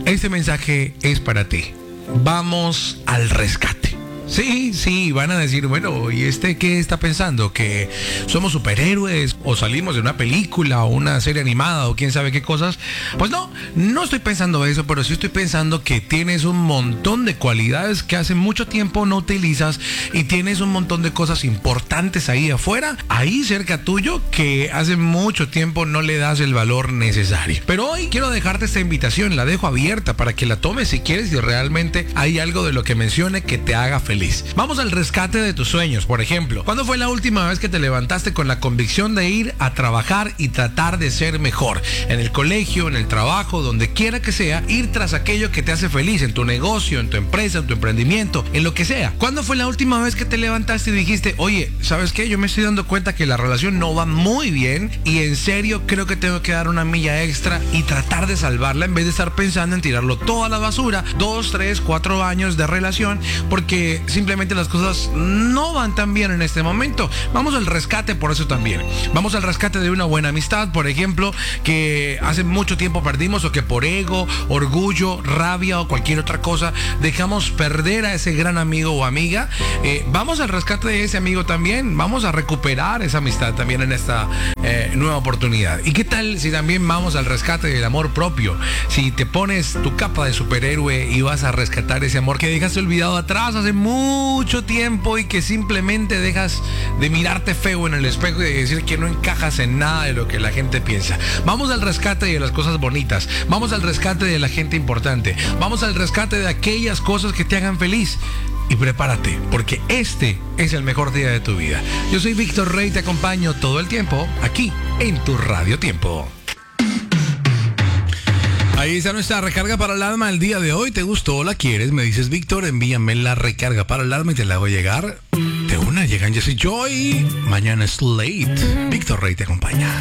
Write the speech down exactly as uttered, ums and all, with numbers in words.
Este mensaje es para ti. Vamos al rescate. Sí, sí, van a decir, bueno, ¿y este qué está pensando? ¿Que somos superhéroes o salimos de una película o una serie animada o quién sabe qué cosas? Pues no, no estoy pensando eso, pero sí estoy pensando que tienes un montón de cualidades que hace mucho tiempo no utilizas y tienes un montón de cosas importantes ahí afuera, ahí cerca tuyo, que hace mucho tiempo no le das el valor necesario. Pero hoy quiero dejarte esta invitación, la dejo abierta para que la tomes si quieres y realmente hay algo de lo que mencione que te haga feliz. Vamos al rescate de tus sueños. Por ejemplo, ¿cuándo fue la última vez que te levantaste con la convicción de ir a trabajar y tratar de ser mejor? En el colegio, en el trabajo, donde quiera que sea, ir tras aquello que te hace feliz, en tu negocio, en tu empresa, en tu emprendimiento, en lo que sea. ¿Cuándo fue la última vez que te levantaste y dijiste, oye, ¿sabes qué? Yo me estoy dando cuenta que la relación no va muy bien y en serio creo que tengo que dar una milla extra y tratar de salvarla en vez de estar pensando en tirarlo todo a la basura, dos, tres, cuatro años de relación, porque simplemente las cosas no van tan bien en este momento? Vamos al rescate por eso también. Vamos al rescate de una buena amistad, por ejemplo, que hace mucho tiempo perdimos o que por ego, orgullo, rabia o cualquier otra cosa dejamos perder a ese gran amigo o amiga. Eh, vamos al rescate de ese amigo también. Vamos a recuperar esa amistad también en esta eh, nueva oportunidad. ¿Y qué tal si también vamos al rescate del amor propio? Si te pones tu capa de superhéroe y vas a rescatar ese amor que dejaste olvidado atrás hace mucho mucho tiempo y que simplemente dejas de mirarte feo en el espejo y de decir que no encajas en nada de lo que la gente piensa. Vamos al rescate de las cosas bonitas, vamos al rescate de la gente importante, vamos al rescate de aquellas cosas que te hagan feliz. Y prepárate, porque este es el mejor día de tu vida. Yo soy Víctor Rey, te acompaño todo el tiempo aquí en tu Radio Tiempo. Ahí está nuestra recarga para el alma el día de hoy. ¿Te gustó? ¿La quieres? Me dices, Víctor, envíame la recarga para el alma y te la hago llegar. De una llegan Jesse Joy. Mañana es late. Víctor Rey te acompaña.